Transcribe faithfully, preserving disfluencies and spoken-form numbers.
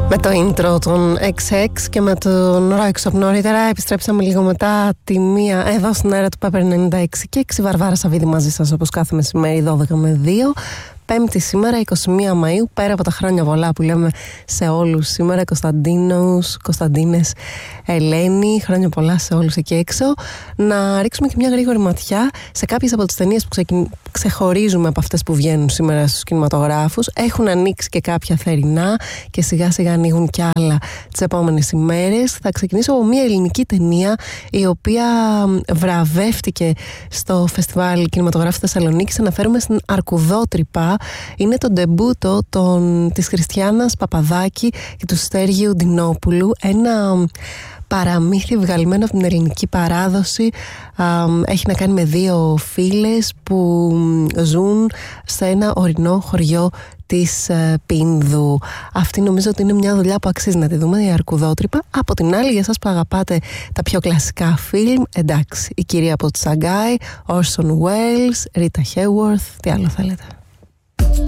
Με το intro των εξ εξ και με τον Ρόιξοπ νωρίτερα επιστρέψαμε λίγο μετά τη μία εδώ στην αέρα του Pepper ενενήντα έξι και έξι. Βαρβάρα Σαββίδη μαζί σας όπως κάθε μεσημέρι δώδεκα με δύο. Πέμπτη σήμερα, εικοστή πρώτη Μαΐου, πέρα από τα χρόνια πολλά που λέμε σε όλους σήμερα, Κωνσταντίνος, Κωνσταντίνες, Ελένη, χρόνια πολλά σε όλους εκεί έξω. Να ρίξουμε και μια γρήγορη ματιά σε κάποιες από τις ταινίες που ξεκι... ξεχωρίζουμε από αυτές που βγαίνουν σήμερα στους κινηματογράφους. Έχουν ανοίξει και κάποια θερινά και σιγά σιγά ανοίγουν κι άλλα τις επόμενες ημέρες. Θα ξεκινήσω από μια ελληνική ταινία η οποία βραβεύτηκε στο Φεστιβάλ Κινηματογράφου Θεσσαλονίκης. Αναφέρομαι στην Αρκουδότρυπα. Είναι το ντεμπούτο των, της Χριστιάνας Παπαδάκη και του Στέργιου Ντινόπουλου. Ένα παραμύθι βγαλμένο από την ελληνική παράδοση. Α, έχει να κάνει με δύο φίλες που ζουν σε ένα ορεινό χωριό της ε, Πίνδου. Αυτή νομίζω ότι είναι μια δουλειά που αξίζει να τη δούμε, η Αρκουδότρυπα. Από την άλλη, για εσάς που αγαπάτε τα πιο κλασικά φιλμ, εντάξει, η κυρία από Τσαγκάη, Orson Welles, Rita Hayworth, τι άλλο θέλετε.